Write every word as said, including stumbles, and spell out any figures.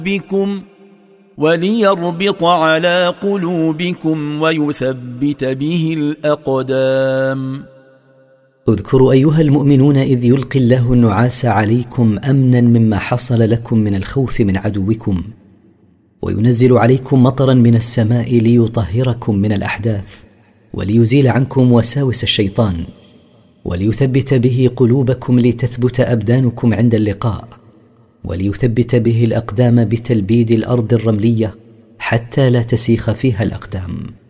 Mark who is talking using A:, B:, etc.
A: بكم وليربط على قلوبكم ويثبت به الأقدام.
B: اذكروا أيها المؤمنون إذ يلقي الله النعاس عليكم أمنا مما حصل لكم من الخوف من عدوكم، وينزل عليكم مطرا من السماء ليطهركم من الأحداث وليزيل عنكم وساوس الشيطان، وليثبت به قلوبكم لتثبت أبدانكم عند اللقاء، وليثبت به الأقدام بتلبيد الأرض الرملية حتى لا تسيخ فيها الأقدام.